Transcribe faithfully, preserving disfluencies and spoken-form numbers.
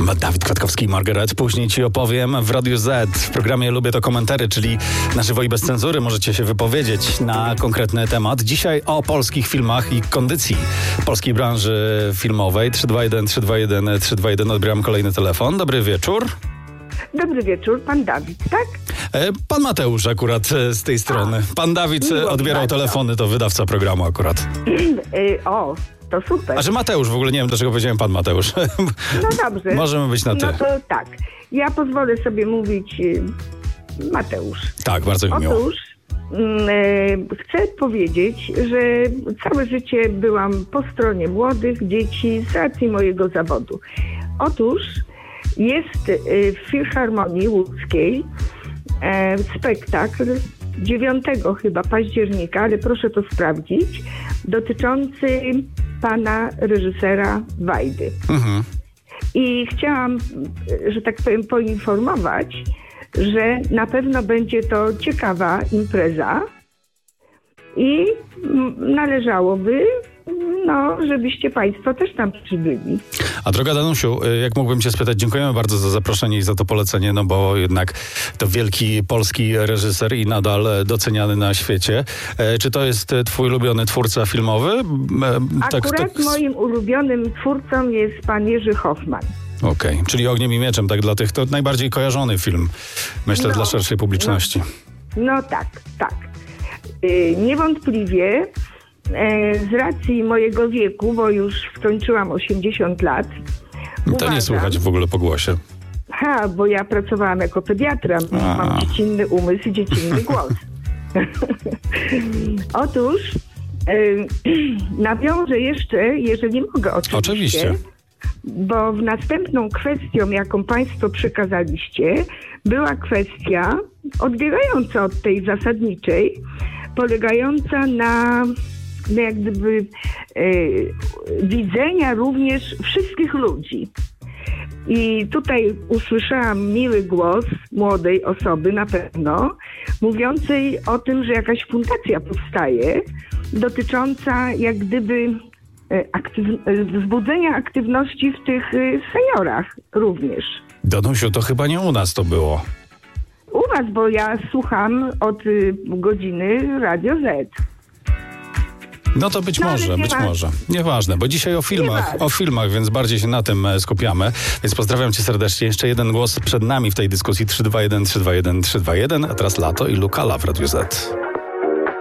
Dawid Kwiatkowski i Margaret. Później ci opowiem w Radiu Z. W programie Lubię to komentary, czyli na żywo i bez cenzury możecie się wypowiedzieć na konkretny temat. Dzisiaj o polskich filmach i kondycji polskiej branży filmowej. trzy dwa jeden, trzy dwa jeden, trzy dwa jeden. Odbieram kolejny telefon. Dobry wieczór. Dobry wieczór, pan Dawid, tak? Pan Mateusz akurat z tej strony. Pan Dawid odbierał telefony, to wydawca programu akurat. O, to super. A że Mateusz, w ogóle nie wiem, dlaczego powiedziałem pan Mateusz. No dobrze. Możemy być na ty. No to tak. Ja pozwolę sobie mówić Mateusz. Tak, bardzo mi miło. Otóż mm, chcę powiedzieć, że całe życie byłam po stronie młodych dzieci z racji mojego zawodu. Otóż jest w Filharmonii Łódzkiej e, spektakl dziewiątego chyba października, ale proszę to sprawdzić, dotyczący pana reżysera Wajdy. Mhm. I chciałam, że tak powiem, poinformować, że na pewno będzie to ciekawa impreza i należałoby, no, żebyście państwo też tam przybyli. A droga Danusiu, jak mógłbym cię spytać, dziękujemy bardzo za zaproszenie i za to polecenie, no bo jednak to wielki polski reżyser i nadal doceniany na świecie. E, czy to jest twój ulubiony twórca filmowy? E, Akurat tak, tak... moim ulubionym twórcą jest pan Jerzy Hoffman. Okej, okay. Czyli Ogniem i Mieczem, tak dla tych, to najbardziej kojarzony film, myślę, no, dla szerszej publiczności. No, no tak, tak. Yy, niewątpliwie z racji mojego wieku, bo już skończyłam osiemdziesiąt lat. To uważam, nie słychać w ogóle po głosie. Ha, bo ja pracowałam jako pediatra. A. Mam dziecinny umysł i dziecinny głos. Otóż yy, nawiążę jeszcze, jeżeli mogę oczywiście. Oczywiście. Bo w następną kwestią, jaką państwo przekazaliście, była kwestia odbiegająca od tej zasadniczej, polegająca na no jak gdyby e, widzenia również wszystkich ludzi. I tutaj usłyszałam miły głos młodej osoby na pewno, mówiącej o tym, że jakaś fundacja powstaje dotycząca jak gdyby aktyw- wzbudzenia aktywności w tych seniorach również. Danusiu, to chyba nie u nas to było. U was, bo ja słucham od y, godziny Radio Z. No to być no, może, być ma... może. Nieważne, bo dzisiaj o filmach, o filmach, więc bardziej się na tym skupiamy. Więc pozdrawiam cię serdecznie. Jeszcze jeden głos przed nami w tej dyskusji. trzy dwa jeden, trzy dwa jeden, trzy dwa jeden, a teraz Lato i Lukala w Radiu Z.